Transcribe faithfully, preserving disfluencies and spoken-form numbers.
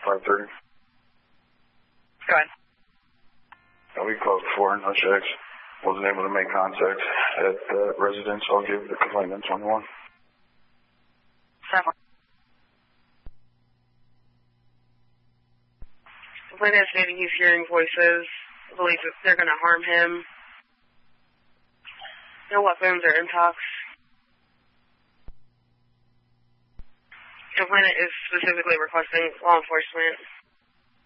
five thirty. Go ahead. Uh, we called before, no checks. Wasn't able to make contact at the residence. I'll give the complainant twenty-one. Seven. Complainant is stating he's hearing voices, believes that they're going to harm him. No weapons or intox. Complainant is specifically requesting law enforcement